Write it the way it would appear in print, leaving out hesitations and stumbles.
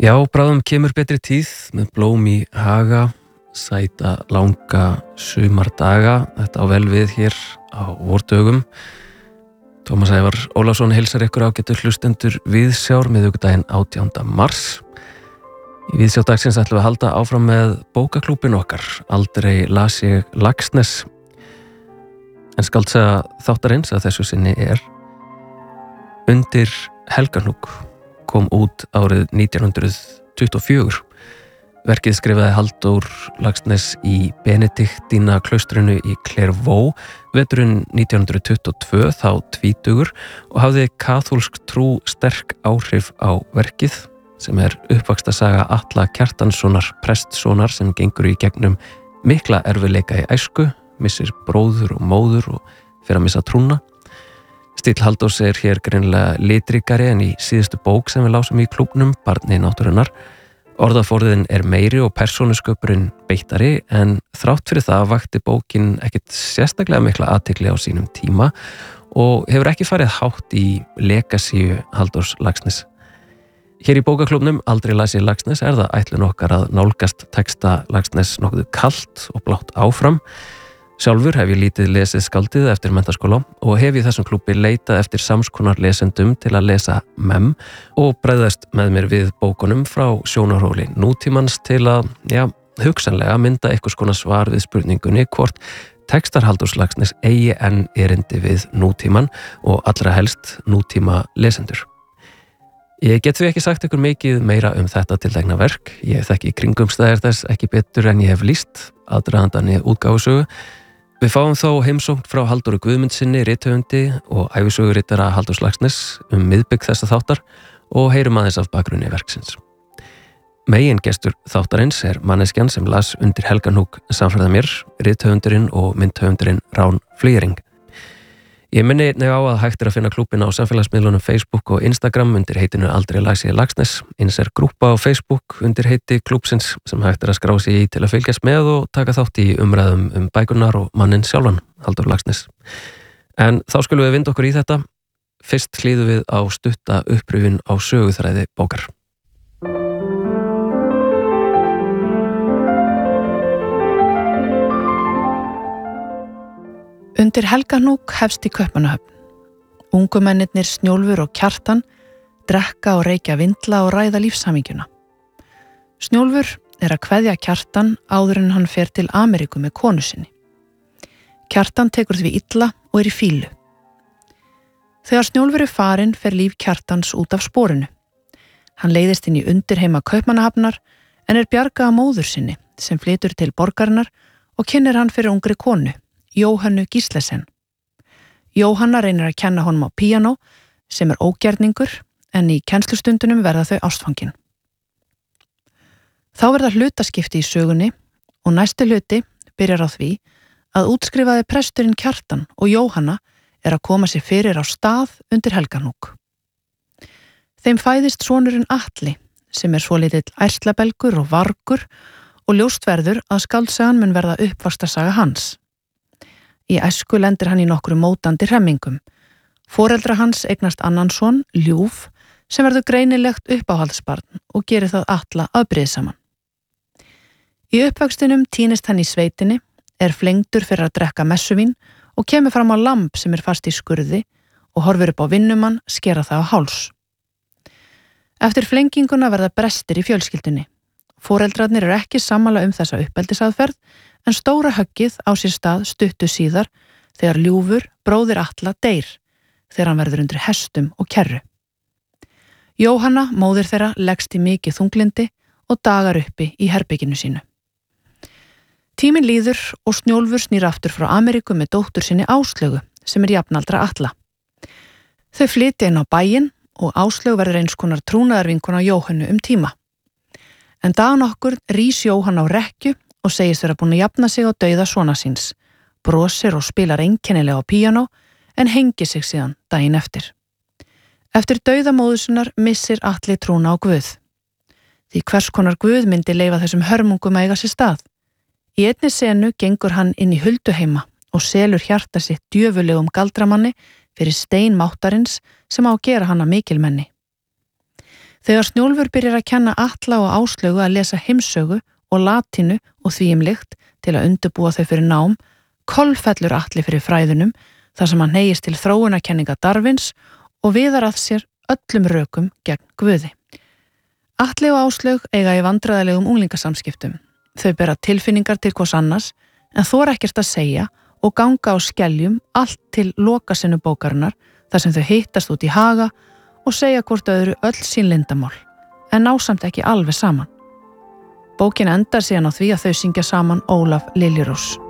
Já, bráðum kemur betri tíð með blóm í haga, sæta langa sumardaga. Þetta á vel við hér á vordögum. Tómas Ævar Ólafsson heilsar ykkur ágætu hlustendur Viðsjár miðvikudaginn 18. mars. Í Viðsjá dagsins ætlum við að halda áfram með bókaklúbbin okkar. Aldrei las ég Laxness. En skáldsaga þáttarins að þessu sinni er Undir Helgahnúk. Kom út árið 1924. Verkið skrifaði Halldór Laxness í Benediktína klaustrinu í Clairvaux veturinn 1922, þá tvítugur, og hafði kaþólsk trú sterk áhrif á verkið, sem er uppvaxtarsaga Atla Kjartanssonar, prestssonar sem gengur í gegnum mikla erfiðleika í æsku, missir bróður og móður og fer að missa trúna. Stíll Halldórs er hér greinilega litrikari en í síðustu bók sem við lásum í klúbnum, Barni náttúrunnar. Orðaforðin er meiri og persónusköpurinn beittari, en þrátt fyrir það vakti bókin ekkit sérstaklega mikla athygli á sínum tíma og hefur ekki farið hátt í legasíu Halldórs Laxness. Hér í bókaklúbnum Aldrei las ég Laxness er það ætlun okkar að nálgast texta Laxness nokkuð kalt og blátt áfram. Sjálfur hef ég lítið lesið skáldið eftir menntaskóla og hef í þessum klúbbi leitað eftir samskonar lesendum til að lesa MEM og bregðast með mér við bókunum frá sjónarhóli nútímans til að, hugsanlega mynda einhvers konar svar við spurningunni hvort textar Halldórs Laxness eigi enn erindi við nútíman og allra helst nútíma lesendur. Ég get því ekki sagt ykkur mikið meira þetta tiltekna verk. Ég þekki kringumstæðir þess ekki betur en ég hef lýst aðdragandann í útgáfusögu. Við fáum þó heimsókn frá Halldóri Guðmundsinni, rithöfundi og ævisögurittara Halldórs Laxness miðbygg þessa þáttar og heyrum aðeins af bakgrunni verksins. Megingestur þáttarins er manneskjan sem las Undir Helgahnúk samferða mér, rithöfundurinn og myndhöfundurinn Rán Flýring. Ég minni einnig á að hægt að finna klúbbinn á samfélagsmiðlunum Facebook og Instagram undir heitinu Aldrei las ég Laxness. Eins er grúppa á Facebook undir heiti klúbbsins sem hægt að skrá sig í til að fylgjast með og taka þátt í umræðum bækurnar og manninn sjálfan, Halldór Laxness. En þá skulum við vinda okkur í þetta. Fyrst hlýðum við á stutta upprifjun á söguþræði bókar. Undir Helgahnúk hefst í Kaupmannahöfn. Ungumennirnir Snjólfur og Kjartan drekka og reykja vindla og ræða lífshamingjuna. Snjólfur er að kveðja Kjartan áður en hann fer til Ameríku með konu sinni. Kjartan tekur því illa og er í fílu. Þegar Snjólfur er farinn fer líf Kjartans út af sporinu. Hann leiðist inn í undirheima Kaupmannahafnar en er bjargað af móður sinni sem flytur til borgarinnar og kynnir hann fyrir ungri konu, Jóhannu Gíslesen. Jóhanna reynir að kenna honum á píanó sem er ógerningur en í kennslustundunum verða þau ástfangin. Þá verða hlutaskipti í sögunni og næsti hluti byrjar á því að útskrifaði presturinn Kjartan og Jóhanna er að koma sér fyrir á stað undir Helgahnúk. Þeim fæðist sonurinn Atli sem er svolítill ærslabelgur og vargur og ljóst verður að skáldsagan mun verða uppvaxtarsaga hans. Í æsku lendir hann í nokkru mótandi hremmingum. Foreldra hans eignast annan son, Ljúf, sem verður greinilegt uppáhaldsbarn og gerir það Atla afbrýðisaman. Í uppvöxtinum týnist hann í sveitinni, er flengdur fyrir að drekka messuvín og kemur fram á lamb sem er fast í skurði og horfir upp á vinnumann skera það á háls. Eftir flenginguna verða brestir í fjölskyldunni. Foreldrarnir eru ekki sammála þessa uppeldisaðferð en stóra höggið á sér stað stuttu síðar þegar Ljúfur, bróðir Atla, deyr þegar hann verður undir hestum og kerru. Jóhanna, móðir þeirra, leggst í mikið þunglindi og dagar uppi í herberginu sínu. Tíminn líður og Snjólfur snýr aftur frá Ameríku með dóttur sinni Áslaugu sem er jafnaldra Atla. Þau flytja inn á bæinn og Áslaug verður eins konar trúnaðarvinkona Jóhannu tíma. En dag nokkur rís Jóhanna á rekkju og segist vera búin að jafna sig á dauða sona síns, brosir og spilar einkennilega á píanó en hengi sig síðan daginn eftir. Eftir dauða móður sinnar missir Atli trúna á Guð. Því hvers konar Guð myndi leyfa þessum hörmungum að eiga sér stað. Í einni senu gengur hann inn í hulduheima og selur hjarta sitt djöfulegum galdramanni fyrir stein máttarins sem á að gera hann að mikilmenni. Þegar Snjólfur byrjar að kenna Atla og Áslaugu að lesa heimsögu og latínu og því líkt til að undirbúa þau fyrir nám, kolfellur Atli fyrir fræðunum þar sem hann hneigist til þróunarkenninga Darwins og viðar að sér öllum rökum gegn Guði. Atli og Áslaug eiga í vandræðalegum unglingasamskiptum. Þau bera tilfinningar til hvors annars en þora ekkert að segja og ganga á skeljum allt til lokasinu bókarinnar þar sem þau hittast út í haga og segja hvort öðru öll sín leyndarmál, en ná samt ekki alveg saman. Bókin endar síðan á því að þau syngja saman Ólaf Liljurós.